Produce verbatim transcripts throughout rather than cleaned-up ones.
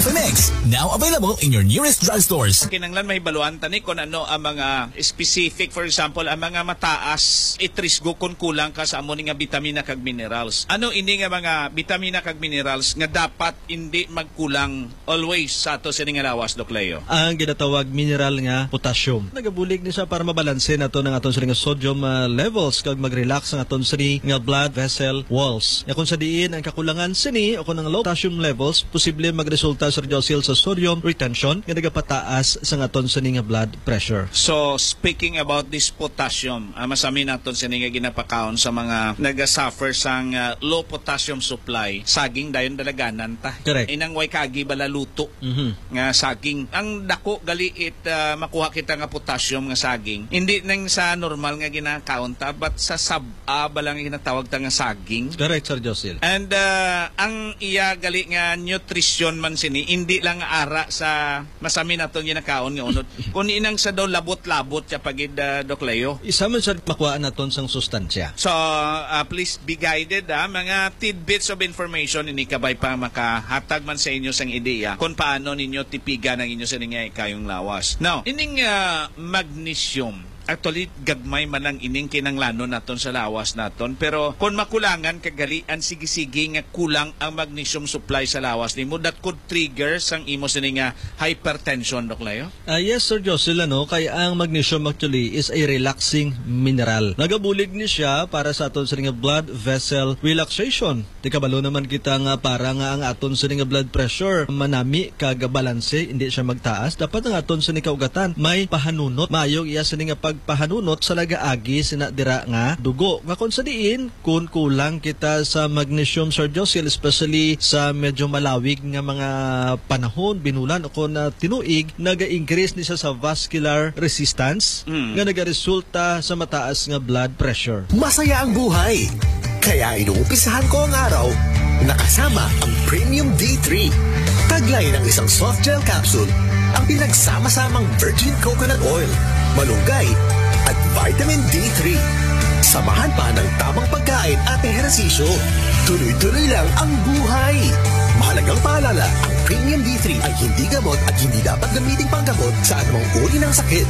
Vitamix, now available in your nearest drugstores. Kinanglan may baluan tani kung ano ang mga specific, for example, ang mga mataas itrisgo kung kulang ka sa amo nga vitamina kag minerals. Ano ini nga mga vitamina kag minerals nga dapat hindi magkulang always sa ato sa nga lawas, Doc Leo? Ang ginatawag mineral nga potassium. Nagabulig ni siya para mabalanse nato ng aton sa nga sodium uh, levels kag mag-relax ang aton sa nga blood vessel walls. Ya kung sa diin ang kakulangan sini o kung ang low potassium levels, posible magresulta sa Josil sa sodium retention nga nagapataas sa aton sa nga blood pressure. So speaking about this potassium, uh, masami naton sa nga ginapakaon sa mga naga-suffer sang uh, low potassium supply, saging dayon dalaganan ta. Correct. Inang way kagi bala luto Mm-hmm. nga saging. Ang dako gali it uh, makuha kita nga potassium nga saging. Hindi nang sa normal nga ginakaon ta, but sa sab-a bala nga ginatawag ta nga saging. Correct, Sir Josil. And uh, ang iya gali nga nutrition man sini, hindi lang ara sa masami naton ginakaon nga unod. Kung inang sa daw labot-labot siya pagid uh, Doc Leo. Isa man sa makuha naton sang sustansya. So, uh, please be guided ha. Mga tidbits of information ini kabay pa makahatag man sa inyo sang ideya kung paano ninyo tipigan ang inyo sa nga kayong lawas. Now, ining uh, magnesium, actually, gagmay man ang ining kinanglano naton sa lawas naton. Pero kung makulangan, kagalian sige-sige nga kulang ang magnesium supply sa lawas nimo, that could trigger sang imo sini nga hypertension, Doc Leo? Uh, yes, Sir Josil, ano, kaya ang magnesium actually is a relaxing mineral. Nagabulig ni siya para sa aton sa nga blood vessel relaxation. Di kabalo naman kita nga para nga ang aton sa nga blood pressure manami kagabalanse, hindi siya magtaas. Dapat ang aton sa nga kaugatan may pahanunot. Mayong iya sa nga pag pahanunot sa lagaagi sinadira nga dugo. Nga kung sa diin, kung kulang kita sa magnesium, Sir Josil, especially sa medyo malawig nga mga panahon, binulan o kung uh, tinuig, naga-increase ni siya sa vascular resistance mm. nga nagaresulta sa mataas nga blood pressure. Masaya ang buhay, kaya inuumpisahan ko ang araw nakasama ang Premium D three. Taglay ng isang soft gel capsule ang pinagsama-samang virgin coconut oil, malunggay at vitamin D three. Samahan pa ng tamang pagkain at ehersisyo. Tuloy-tuloy lang ang buhay. Mahalagang paalala, ang Premium D three ay hindi gamot at hindi dapat gamiting panggamot sa anumang uri ng sakit.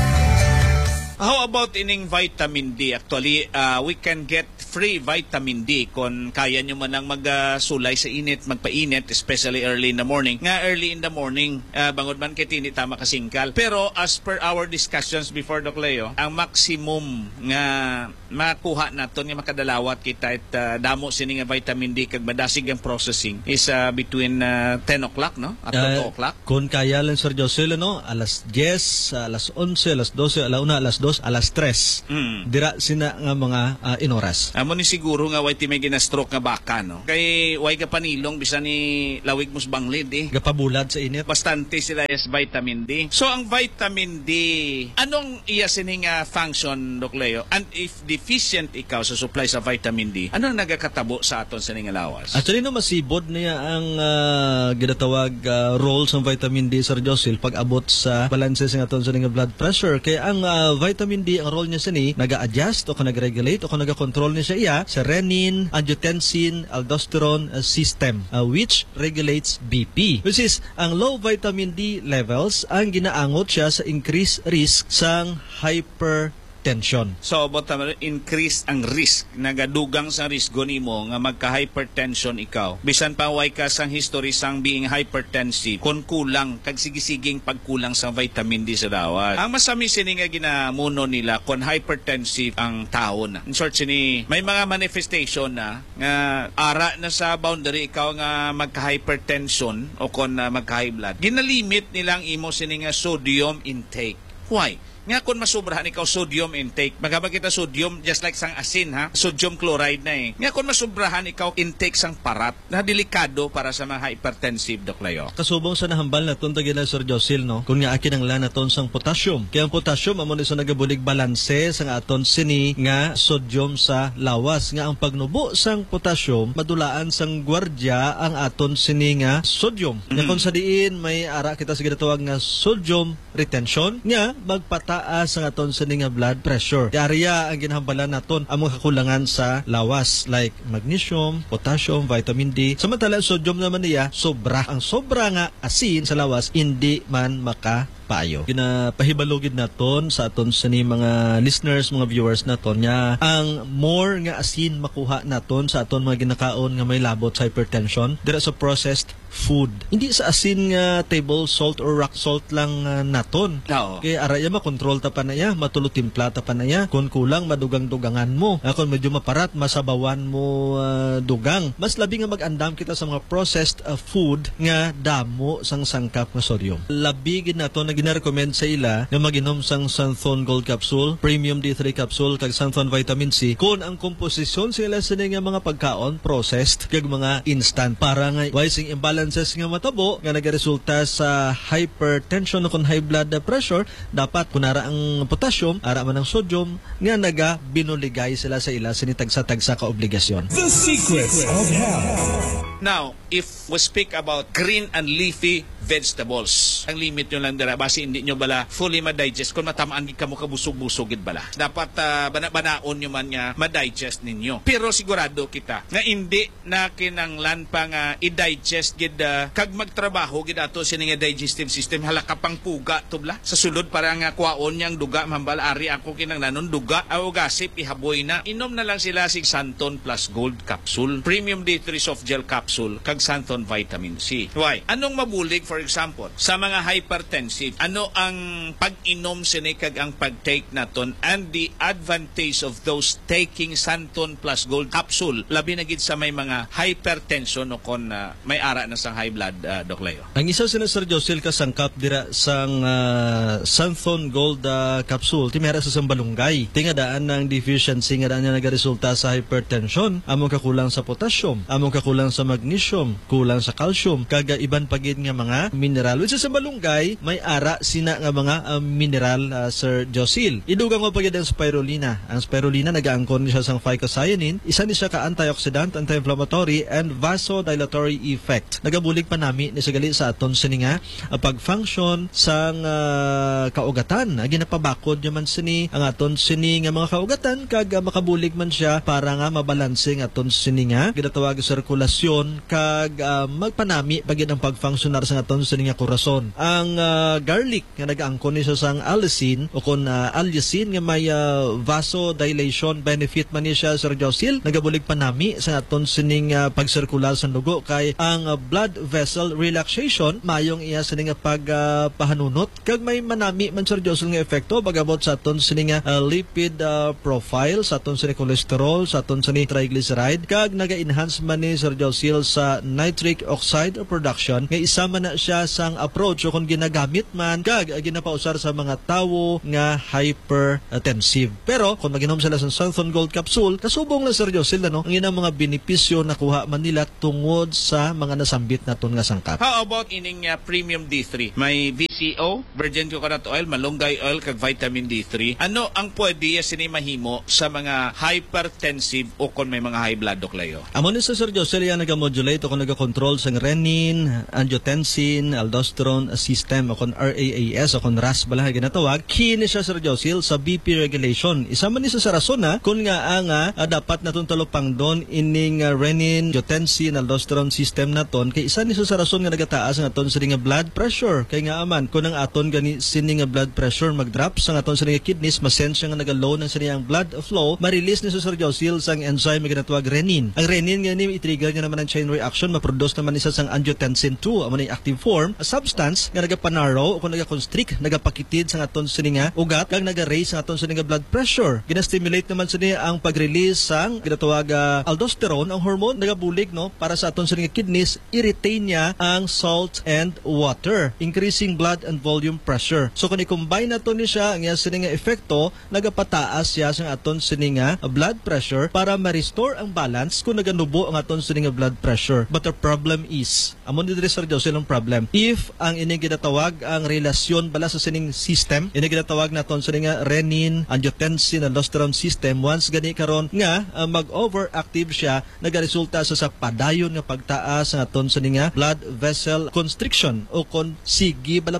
How about ining vitamin D? Actually, uh, we can get free vitamin D kung kaya nyo man lang magsulay uh, sa init, magpainit, especially early in the morning. Nga early in the morning, uh, bangod man kiti hindi tama kasingkal. Pero as per our discussions before, Doc Leo, ang maximum nga makuha naton nga makadalawat kita at uh, damo sini nga vitamin D kag madasig ang processing is uh, between uh, ten o'clock, no? At uh, two o'clock. Kung kaya lang, Sir Josil, no? alas diyes, alas onse, alas dose, alauna, alas dos, alas tres. Mm. Dira sina nga mga uh, inoras. Amo ni siguro nga way ti may gina-stroke nga baka, no? Kay way ka panilong bisan ni lawig mos banglid eh. Gapabulad sa init. Bastante sila is vitamin D. So ang vitamin D, anong iya sini nga function, Doc Leo? And if deficient ikaw sa supply sa vitamin D, anong nagakatabo sa aton sa nga lawas? Actually, no, masibod niya ang uh, ginatawag uh, role sa vitamin D, Sir Josil, pag abot sa balanse sa aton sa nga blood pressure. Kaya ang uh, vitamin D, ang role niya sini, naga-adjust o kung nag-regulate o kung naga-control niya siya iya sa renin, angiotensin, aldosterone uh, system, uh, which regulates B P. Which is, ang low vitamin D levels, ang ginaangot siya sa increased risk sang hypertension. So, but uh, increase ang risk, nagadugang sa risgo nimo nga magka-hypertension ikaw. Bisan pa way ka sang history sang being hypertensive, kung kulang, kag sigisiging pagkulang sa vitamin D sa dawat. Ang masami sini nga ginamuno nila kung hypertensive ang tao na. In short, sini, may mga manifestation na nga ara na sa boundary ikaw nga magka-hypertension o kung uh, magka-high blood. Ginalimit nilang imo sini nga sodium intake. Why? Nga kung masubrahan ikaw sodium intake, maghabag kita sodium just like sang asin, ha? Sodium chloride na eh. Nga kung masubrahan ikaw intake sang parat, na delikado para sa mga hypertensive, Doc Leo. Kasubong sa nahambal na tuntagin na, Sir Josil, no? Kung nga akin ang lanaton sang potassium. Kaya ang potassium, amo sa nagabulig balanse sang aton sini nga sodium sa lawas. Nga ang pagnubo sang potassium, madulaan sang gwardya ang aton sini nga sodium. Mm-hmm. Nga kung sa diin, may ara kita sa ginatawag nga sodium retention, nga magpata pagtaas ang aton sa nga blood pressure. Diarrhea ang ginhambalan naton ang mga kakulangan sa lawas like magnesium, potassium, vitamin D. Samantala sodium naman niya sobra. Ang sobra nga asin sa lawas hindi man maka payo. Ginapahibalugid naton sa aton sa ni mga listeners, mga viewers naton nga ang more nga asin makuha naton sa aton mga ginakaon nga may labot sa hypertension dira sa processed food. Hindi sa asin nga table salt or rock salt lang uh, naton. Oo. Kaya araya makontrol ta pa na ya, matulo timpla ta pa na ya. Kung kulang madugang-dugangan mo. Uh, kung medyo maparat, masabawan mo uh, dugang. Mas labi nga mag-andam kita sa mga processed uh, food nga damo sang sangkap nga sodium. Labi gid nato na gina-recommend sa ila nga mag-inom sang Santhon Gold Capsule, Premium D three Capsule, kag Santhon Vitamin C kung ang komposisyon sila sa nga mga pagkaon processed kag mga instant para nga wising imbalances nga matabo nga nagaresulta sa hypertension o kung high blood pressure. Dapat kunara ang potassium, ara man ang sodium nga naga binuligay sila sa ila sinitagsa-tagsa ka obligasyon. The secrets of health. Now, if we speak about green and leafy vegetables, ang limit nyo lang dira, basi hindi nyo bala fully ma-digest kung matamaan ka mo kabusog-busogid bala. Dapat uh, bana-banaon nyo man nga ma-digest ninyo. Pero sigurado kita nga hindi na kinanglan pa nga i-digest gid uh, kag magtrabaho gid ato sini nga digestive system halaka pang puga tubla sa sulod para nga kuwaon niyang duga mambal ari ako kinanglanon duga aw gasip ihaboy na. Inom na lang sila sig Santhon Plus Gold Capsule, Premium D three Soft Gel Capsule kag Santhon Vitamin C. Why? Anong mabulig for example sa mga hypertensive? Ano ang pag-inom sini kag ang pag-take naton and the advantage of those taking Santhon Plus Gold Capsule labi na gid sa may mga hypertension o kon uh, may ara na sang high blood, uh, Doc Leo? Ang isa sila Sir Josil kasangkap dira sang uh, Santhon Gold uh, Capsule timera sa sambalunggay. Tingadaan ng deficiency nga daan nga nagaresulta sa hypertension, among kakulang sa potassium, among kakulang sa magnesium, kulang sa calcium, kaga iban pagid nga mga mineral. Which is sa malunggay, may ara sina nga mga uh, mineral, uh, Sir Josil. Idugang mo pagid ang spirulina. Ang spirulina nagaangkon siya sang phycocyanin, isa ni siya ka antioxidant, anti-inflammatory and vasodilatory effect. Nagabulig pa nami ni sagali sa aton sini nga uh, pag-function sang uh, kaugatan. Uh, ginapabakod man sini ang aton sini nga mga kaugatan kag uh, makabulig man siya para nga mabalansing aton sini nga ginatawag sirkulasyon kag uh, magpanami pagid ang pag-functionar sa aton sini nga korason. Ang uh, garlic nga nagaangkon ni siya sang allicin o kon uh, allicin nga may uh, vasodilation benefit man ni siya, Sir Josil. Nagabulig panami sa aton sining uh, pagsirkular sa dugo kay ang uh, blood vessel relaxation mayong iya sining nga pagpahanunot uh, kag may manami man, Sir Josil, nga epekto bagabot sa aton sining nga uh, lipid uh, profile, sa aton sining cholesterol, sa aton sining triglyceride kag naga-enhance man ni Sir Josil sa nitric oxide production nga isa man na siya sang approach o kung ginagamit man kag uh, ginapausar sa mga tawo nga hypertensive. Pero kung mag-inom sila sa Santhon Gold Capsule, kasubong na, Sir Josil, ano, ang inang mga benepisyo nakuha man nila tungod sa mga nasambit naton nga sangkap. How about ining uh, Premium D three? May V C O, virgin coconut oil, malunggay oil kag vitamin D three. Ano ang pwede sini mahimo sa mga hypertensive o kon may mga high blood, Doc Leo? Amo ni sa Sir Josil yan naga-modulate o kung naga-control sa renin, angiotensin, aldosterone system o kung R A A S o kung R A S bala ginatawag. Kini siya, Sir Josil, sa B P regulation. Isa man ni sa rason na kung nga ang uh, dapat natong talupang doon ining uh, renin, angiotensin, aldosterone system naton kay isa ni sa rason nga nagataas ang aton sa nga blood pressure. Kay nga aman kung ang aton gani sini nga blood pressure mag-drop sa aton sa nga kidneys, masense nga naga-low ng sini ang blood flow, ma-release ni sa Sir Josil sang enzyme nga ginatawag renin. Ang renin nga ni i-trigger nga naman ang chain reaction, ma-produce naman isa sang angiotensin two, amo ni active form, a substance nga nagapanarrow o kung naga-constrict, nagapakitid sa aton sini nga ugat kag naga-raise sa aton sini nga blood pressure. Gina-stimulate naman sini ang pag-release sang ginatawag uh, aldosterone, ang hormone nagabulig no para sa aton sini nga kidneys, i-retain niya ang salt and water, increasing blood and volume pressure. So kung i-combine nato ni siya ang iya sini nga epekto, nagapataas siya sa aton sini nga blood pressure para ma-restore ang balance kung naganubo ang aton sini nga blood pressure. But the problem is, amon ni Sir Josil ang problem, if ang ini ginatawag ang relasyon bala sa sining system, ini ginatawag naton sini nga renin, angiotensin, aldosterone system, once gani karon nga uh, mag-overactive siya, nagaresulta sa sa padayon nga pagtaas ng aton sini nga blood vessel constriction o kon sige bala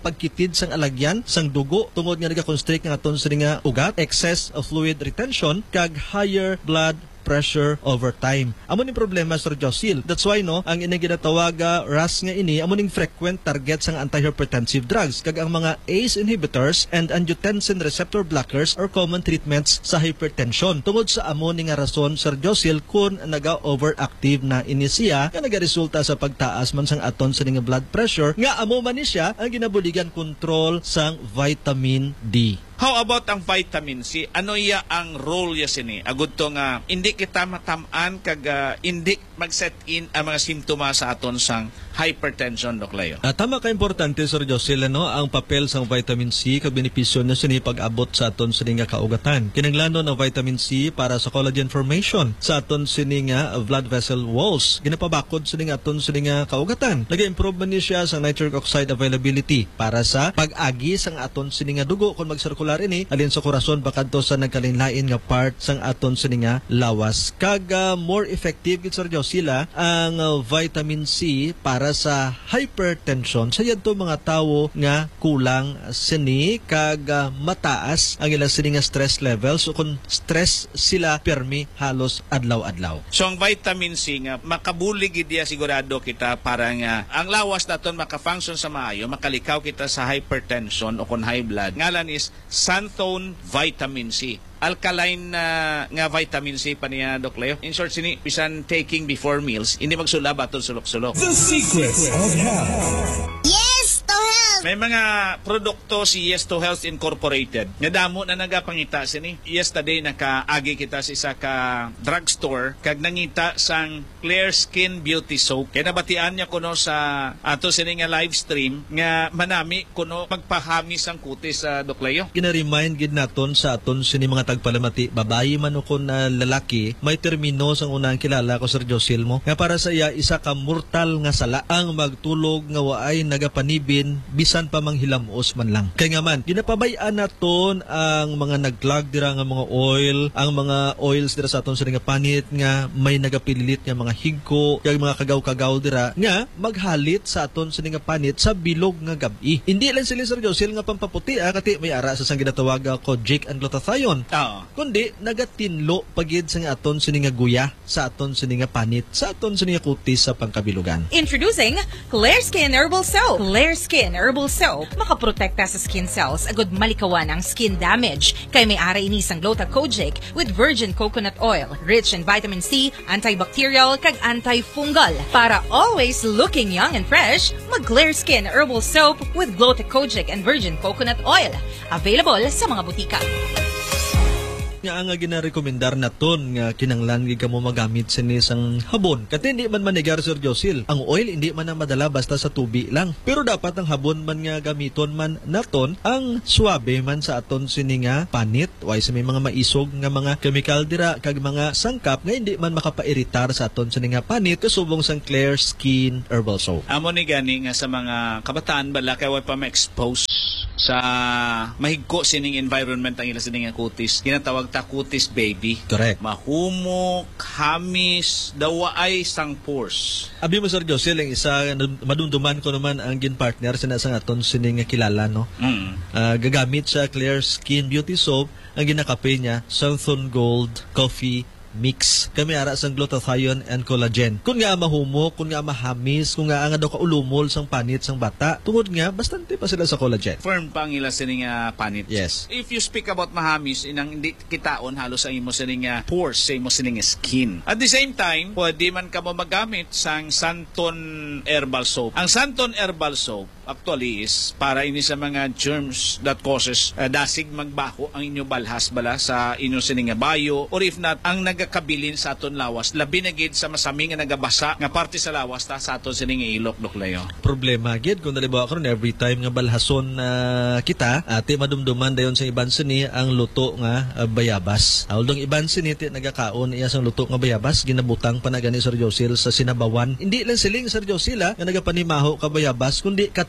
pagkitid sang alagyan sang dugo tungod nga nagakonstrict nga aton sa nga ugat, excess of fluid retention kag higher blood pressure over time. Amo ning problema Sir Josil. That's why no, ang ining ginatawag uh, R A S nga ini amo ning frequent target sang antihypertensive drugs kag ang mga A C E inhibitors and angiotensin receptor blockers are common treatments sa hypertension. Tungod sa amo ning rason Sir Josil kun naga-overactive na ini siya nga nagaresulta sa pagtaas man sang aton sa ning blood pressure nga amo man ni siya ang ginabuligan control sang vitamin D. How about ang vitamin C? Ano ya ang role ya sini? Agud to nga hindi kita matamaan kag uh, hindi mag-set in ang mga simptomas sa aton sang hypertension, Doc Leo. Uh, tama ka importante Sir Josil no, ang papel sang vitamin C kag benepisyo na sini pag-abot sa aton sini nga kaugatan. Kinahanglanon ang vitamin C para sa collagen formation sa aton sini nga blood vessel walls. Ginapabakod sini nga aton sini nga kaugatan. Nag-improve man ni siya sa nitric oxide availability para sa pag-agi sang aton sini nga dugo kung mag-circular ini alin sa korason bakadto sa nagkalinlain nga part sang aton sini nga lawas. Kag uh, more effective gid Sir Josila ang uh, vitamin C para sa hypertension sa yadto mga tawo nga kulang sini kag uh, mataas ang ilang sini nga stress levels so kung stress sila permi halos adlaw-adlaw. So ang vitamin C nga makabulig gid dia sigurado kita para nga ang lawas naton maka-function sa maayo, makalikaw kita sa hypertension o kung high blood. Ngalan is xanthone vitamin C. Alkaline na uh, nga vitamin C pa niya, Doc Leo. In short, sini, bisan taking before meals, hindi magsulab aton sulok-sulok. The secrets of health. Yes to health! May mga produkto si Yes to Health Incorporated. Nga damo na nagapangita sini. Yesterday, nakaagi kita sa isa ka drugstore kag nangita sang Clear Skin Beauty Soap. Kaya nabatian niya kuno sa ato sini nga live stream nga manami kuno magpahami sang kutis sa Doc Leo. Gina-remind gid naton sa aton sini mga tagpalamati, babayi man o kun uh, lalaki, may termino sang unang kilala ko Sir Josil mo. Nga para sa iya, isa ka mortal nga sala ang magtulog nga waay nagapanibin bisan pa manghilamos man lang. Kaya nga man, ginapabayaan naton ang mga naglag dira nga mga oil, ang mga oils dira sa aton sa nga panit nga may nagapililit nga mga higko, kag mga kagaw-kagaw dira nga maghalit sa aton sa nga panit sa bilog nga gabi. Hindi lang sila Sir Josil nga pampaputi ah, kati may ara sa sang ginatawag ko Jake and glutathione. Oo. Kundi nagatinlo pagid sa nga aton sini nga guya, sa aton sini nga panit, sa aton sini nga kutis sa pangkabilugan. Introducing Clear Skin Herbal Soap. Clear Skin Herbal Soap makaprotekta sa skin cells agud malikawan ang skin damage. Kay may ara ini sang Glutacogic with virgin coconut oil, rich in vitamin C, antibacterial kag antifungal. Para always looking young and fresh, mag Clear Skin Herbal Soap with Glutacogic and virgin coconut oil. Available sa mga butika. Nga ang ginarekomendar naton nga kinanglan gid kamo magamit sini sang habon. Kati hindi man manigar Sir Josil. Ang oil hindi man na madala basta sa tubi lang. Pero dapat ang habon man nga gamiton man naton ang suabe man sa aton sini nga panit. Way sa may mga maisog nga mga chemical dira kag mga sangkap nga hindi man makapairitar sa aton sini nga panit kasubong sang Clear Skin Herbal Soap. Amo ni gani nga sa mga kabataan bala kay way pa ma-expose sa mahigko sining environment ang ila sining nga kutis. Ginatawag ta kutis baby. Correct. Mahumok, hamis, dawaay sang pores. Abi mo Sir Josil, ang isa madumduman ko naman ang gin-partner sa nasang aton sining nga kilala no. Mm. Uh, gagamit sa Clear Skin Beauty Soap ang ginakape niya Xanthone Gold Coffee Mix. Kami ara sang glutathione and collagen. Kung nga mahumok, kung nga mahamis, kung nga nga daw kaulumol sang panit sang bata, tungod nga bastante pa sila sa collagen. Firm pang ila sining nga panit. Yes. If you speak about mahamis, inang hindi kitaon halos ang imo sining nga pores sa imo sining skin. At the same time, pwede man ka mo magamit sang Xanthone Herbal Soap. Ang Xanthone Herbal Soap actually is para ini sa mga germs that causes uh, dasig magbaho ang inyo balhas bala sa inyo sining nga bayo, or if not ang nagakabilin sa aton lawas labi na gid sa masami nga nagabasa nga parte sa lawas ta sa aton sining nga ilok, Doc Leo. Problema gid kung dalibawa karon every time nga balhason uh, kita ati madumduman dayon sa iban sini ang luto nga uh, bayabas. Although iban sini ti nagakaon iya sang luto nga bayabas ginabutang pa na gani Sir Josil sa sinabawan. Hindi lang siling Sir Josil nga nagapanimaho ka bayabas kundi kat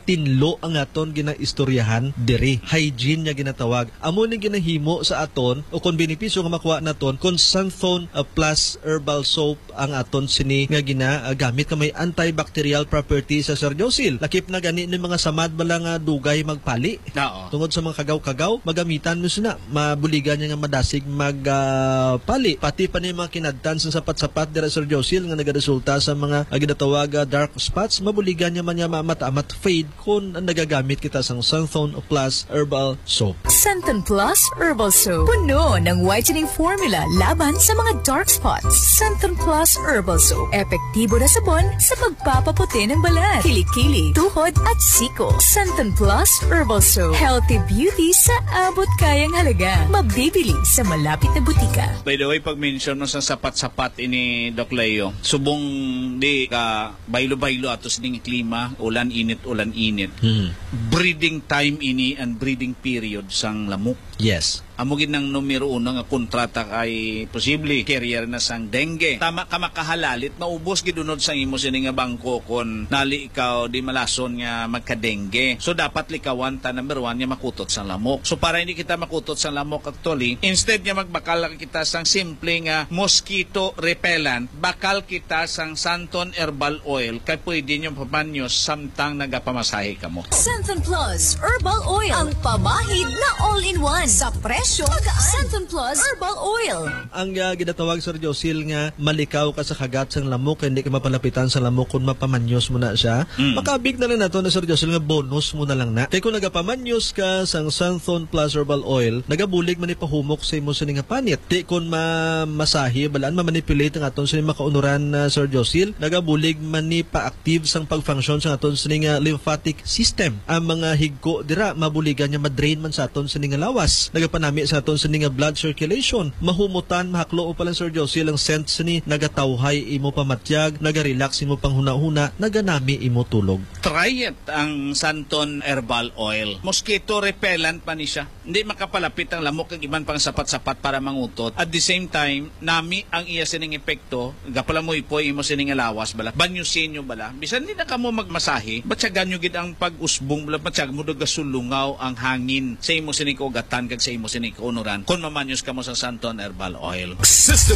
tinlo ang aton ginaistoryahan diri. Hygiene nga ginatawag. Amo ning ginahimo sa aton o kung benepisyo nga makuha naton kung Santhone uh, plus herbal soap ang aton sini nga ginagamit ka may antibacterial property sa Sir Josil. Lakip na gani ni mga samad bala nga dugay magpali. Oo. Tungod sa mga kagaw-kagaw, magamitan mo sina, mabuligan niya nga madasig magpali. Uh, Pati pa ni mga kinadtan sa sapat-sapat dira Sir Josil nga nagaresulta sa mga uh, ginatawag uh, dark spots, mabuligan niya man niya mata-amat fade kung uh, nagagamit kita sang Santhone plus herbal soap. Santhone Plus Herbal Soap. Puno ng whitening formula laban sa mga dark spots. Santhone Plus Herbal Soap. Epektibo na sabon sa pagpapaputi ng balat, kilikili, tuhod at siko. Santhone Plus Herbal Soap. Healthy beauty sa abot kayang halaga. Mabibili sa malapit na butika. By the way, pag-mention mo sa sapat-sapat ini Doc Leo, subong di ka baylo-baylo atos ning klima, ulan init, ulan init. Hmm. Breeding time ini and breeding period sang lamok. Yes. Amugin ng numero uno nga kontrata kay posible carrier na sang dengue. Tama ka makahalalit, maubos gidunod sa imo sini nga bangko kon nali ikaw di malason nga magka-dengue. So dapat likawan ta number one nga makutot sang lamok. So para hindi kita makutot sang lamok actually, instead nga magbakal kita sang simple nga mosquito repellent, bakal kita sang Santhone herbal oil kay pwede nyo papanyos samtang nagapamasahe ka mo. Santhone Plus Herbal Oil. Ang pamahid na all-in-one sa presyo magaan. Santhone Plus Herbal Oil. Ang uh, ginatawag Sir Josil nga malikaw ka sa kagat sang lamok, hindi ka mapalapitan sa lamok kung mapamanyos mo na siya. Mm. Makabig na rin nato na Sir Josil nga bonus mo na lang na. Kaya kung nagapamanyos ka sang Santhone Plus Herbal Oil, nagabulig man ipahumok sa imo sa nga panit. Di kung mamasahi, balaan mamanipulate ang aton sa makaunuran na uh, Sir Josil, nagabulig man ni pa-active sang pag-function sa aton sa nga lymphatic system. Ang mga higko dira mabuligan niya madrain man sa aton sa nga lawas. Nagapanami sa aton sa nga blood circulation. Mahumutan, mahaklo o pala Sir Josil ang scent sa ni nagatawhay imo pamatyag, nagarelax imo panghuna-huna, naganami imo tulog. Try it ang Santhone herbal oil. Mosquito repellent pa ni siya. Hindi makapalapit ang lamok kag iban pang sapat-sapat para mangutot. At the same time, nami ang iya sining epekto, gapala mo ipoy imo sining lawas bala. Banyusin nyo bala. Bisan di na kamo magmasahe, batyagan nyo gid ang pag-usbong bala, batyag mo daga sulungaw ang hangin sa imo sining kugatan kag sa imo sining kaunuran. Kung mamanyos kamo sa Santhone herbal oil. System